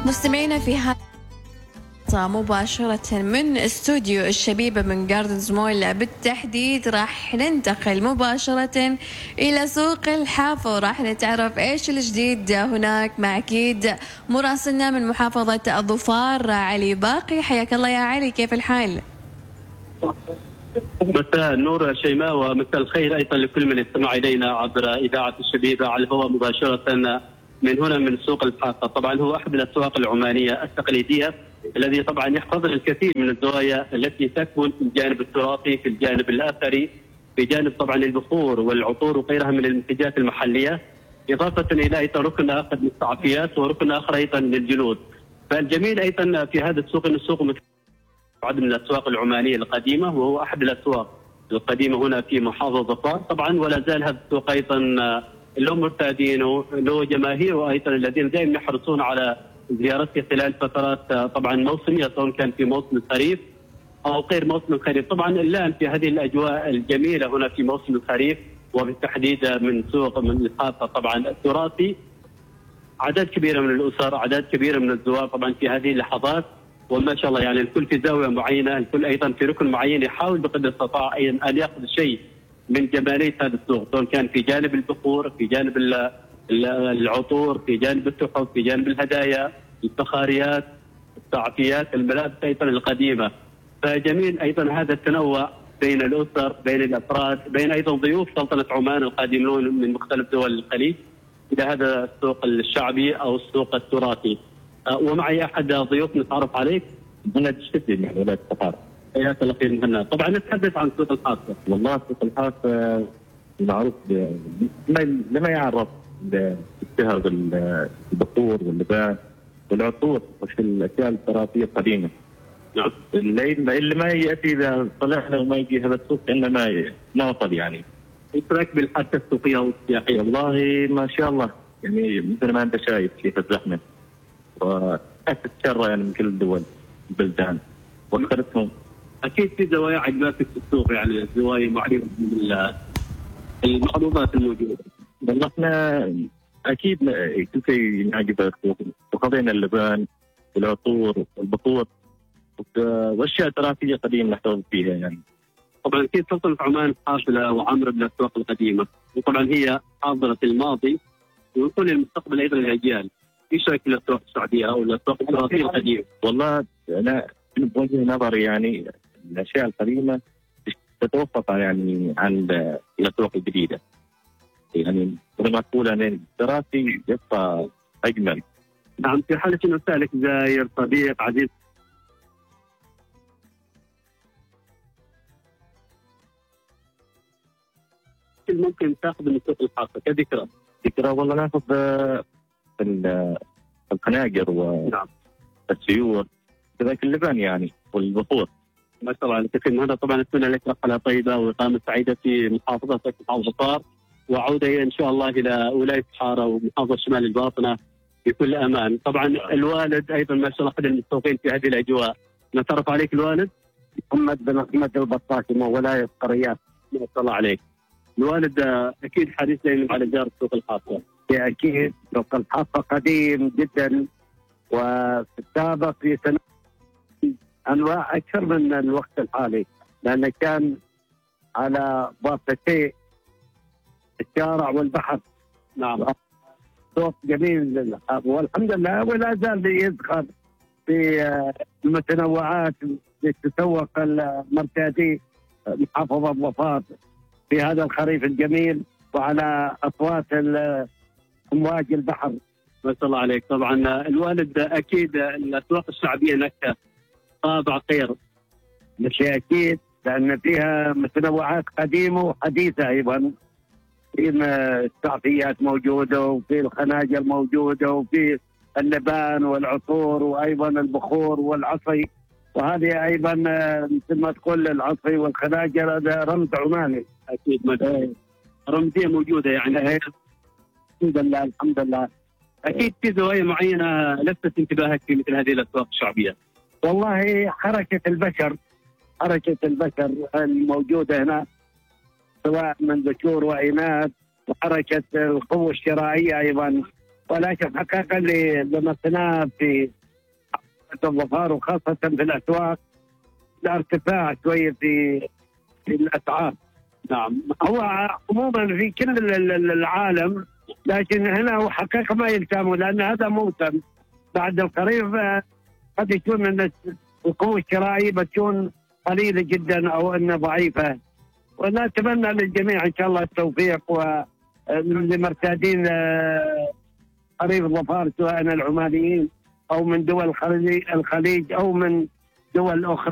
مستمعينا في هذا مباشرة من استوديو الشبيبة من جاردنز مول بالتحديد راح ننتقل مباشرة إلى سوق الحافة وراح نتعرف إيش الجديد هناك مع أكيد مراسلنا من محافظة الظفار علي باقي. حياك الله يا علي، كيف الحال؟ مساء النور شيماء، ومساء الخير ايضا لكل من يستمع الينا عبر اذاعه الشبيبه على الهواء مباشره من هنا من سوق الحافه. طبعا هو احد الاسواق العمانيه التقليديه الذي طبعا يحتضن الكثير من الزوايا التي تكمن في الجانب التراثي، في الجانب الاثري، في جانب طبعا البخور والعطور وغيرها من المنتجات المحليه، اضافه الى ايضا ركن اخر للصعفيات وركن اخر ايضا للجلود. فالجميل ايضا في هذا السوق ان السوق عدد من الاسواق العمانيه القديمه، وهو احد الاسواق القديمه هنا في محافظه ظفار طبعا، ولا زال هذا السوق ايضا له مرتادينه، له جماهيره ايضا الذين دائما يحرصون على زيارته خلال فترات طبعا موسميه، سواء كان في موسم الخريف او غير موسم الخريف. طبعا الان في هذه الاجواء الجميله هنا في موسم الخريف وبالتحديد من سوق من الحافه طبعا التراثي، اعداد كبيره من الاسر، اعداد كبيره من الزوار طبعا في هذه اللحظات، وما شاء الله يعني الكل في زاويه معينه، الكل ايضا في ركن معين يحاول بقدر استطاع ان ياخذ شيء من جماليه هذا السوق، سواء كان في جانب البخور، في جانب العطور، في جانب التحف، في جانب الهدايا، الفخاريات، الصعفيات، الملابس ايضا القديمه. فجميل ايضا هذا التنوع بين الاسر، بين الافراد، بين ايضا ضيوف سلطنه عمان القادمون من مختلف دول الخليج الى هذا السوق الشعبي او السوق التراثي. ومعي احد ضيوفنا نتعرف عليك، مهند الشتي من ولايه ظفار. حياك الله خير مهند. طبعا نتحدث عن سوق الحافه. والله سوق الحافه معروف لما يعرف بالشهر بالبخور واللبان والعطور والاشياء التراثيه القديمه. نعم. اللي ما ياتي اذا طلعنا وما يجي هذا السوق انما ما وصل يعني. ايش رايك بالحركه السوقيه والسياحيه؟ والله ما شاء الله، يعني مثل ما انت شايف كيف الزحمه وتتشرى يعني من كل الدول البلدان واخترتهم. اكيد في زوايا عجبتك في السوق، يعني زوايا معينه من المعروضات الموجوده. والله احنا اكيد كل شيء يعجب السوق، وخذينا اللبان والعطور والبخور واشياء تراثيه قديمه نحتفظ فيها يعني. طبعا اكيد سلطنه عمان حافله وعامره بالاسواق القديمه، وطبعا هي حاضره الماضي ويكون المستقبل ايضا للاجيال. ايش رايك في الاسواق السعوديه او الاسواق التراثيه القديمه؟ والله انا بوجه نظري يعني الاشياء القديمه تتوقف يعني عن الاسواق الجديده. يعني مثل ما تقول ان التراثي يبقى اجمل. نعم، في حاله انه سالك زاير صديق عزيز ممكن تاخذ من سوق الحافه كذكرى؟ ذكرى والله ناخذ الخناجر والسيور كذلك اللبان يعني والبخور. ما شاء الله عليك اخي. هذا طبعا اتمنى لك رحله طيبه واقامه سعيده في محافظتك محافظه ظفار، وعوده ان شاء الله الى ولايه حاره ومحافظه شمال الباطنه بكل امان. طبعا الوالد ايضا ما شاء الله احد المتفوقين في هذه الاجواء. نتعرف عليك الوالد؟ محمد بن احمد البطاطي من ولايه قريات. ما شاء الله عليك. الوالد اكيد حريص دائما على جار سوق الحافه. اكيد سوق الحافه قديم جدا، وفي السابق في سنة انواع اكثر من الوقت الحالي، لانه كان على ضافتي الشارع والبحر. نعم. سوق جميل والحمد لله، ولا زال يزخر في المتنوعات لتسوق المرتادي محافظه ظفار في هذا الخريف الجميل، وعلى اصوات امواج البحر. ما شاء الله عليك. طبعا الوالد اكيد الاسواق الشعبيه هناك طابع خير. مش اكيد، لان فيها متنوعات قديمه وحديثه ايضا. في الصعفيات موجوده، وفي الخناجر موجوده، وفي اللبان والعطور، وايضا البخور والعصي. وهذه ايضا مثل ما تقول العصي والخناجر هذا رمز عماني. اكيد رمزيه موجوده يعني. الحمد لله الحمد لله. اكيد في زوايا معينه لفتت انتباهك في مثل هذه الاسواق الشعبيه؟ والله حركه البشر الموجوده هنا، سواء من ذكور واناث، وحركه القوه الشرائيه ايضا. ولكن حقيقه اللي لمسناه في الظفار، وخاصة في الأسواق الارتفاع شوية في الأسعار. نعم. هو عموما في كل العالم، لكن هنا هو حقيقة ما يلتاموا، لأن هذا موسم. بعد الخريف قد يكون أن القوة الشرائية بتكون قليلة جدا أو أنها ضعيفة. ونتمنى للجميع إن شاء الله التوفيق، ولمرتادين خريف الظفار سواء العمانيين أو من دول الخليج أو من دول أخرى.